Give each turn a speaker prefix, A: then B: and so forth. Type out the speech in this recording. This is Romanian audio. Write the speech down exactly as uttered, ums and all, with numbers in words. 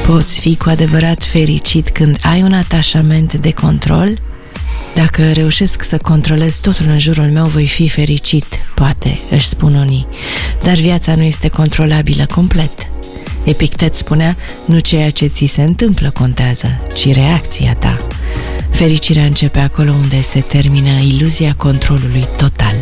A: Poți fi cu adevărat fericit când ai un atașament de control? Dacă reușesc să controlez totul în jurul meu, voi fi fericit, poate, își spun unii. Dar viața nu este controlabilă complet. Epictet spunea, nu ceea ce ți se întâmplă contează, ci reacția ta. Fericirea începe acolo unde se termină iluzia controlului total.